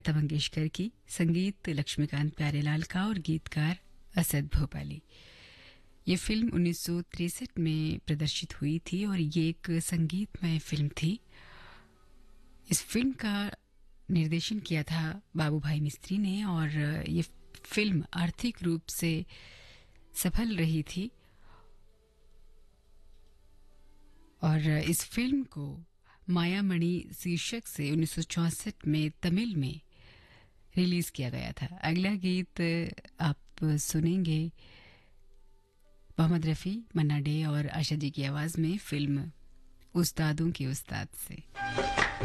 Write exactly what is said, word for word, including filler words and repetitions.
लता मंगेशकर की, संगीत लक्ष्मीकांत प्यारेलाल का और गीतकार असद भोपाली। ये फिल्म उन्नीस सौ तिरसठ में प्रदर्शित हुई थी और ये एक संगीतमय फिल्म थी। इस फिल्म का निर्देशन किया था बाबू भाई मिस्त्री ने और ये फिल्म आर्थिक रूप से सफल रही थी और इस फिल्म को मायामणि शीर्षक से उन्नीस सौ चौंसठ में तमिल में रिलीज किया गया था। अगला गीत आप सुनेंगे मोहम्मद रफ़ी, मन्ना डे और आशा जी की आवाज़ में फिल्म उस्तादों के उस्ताद से।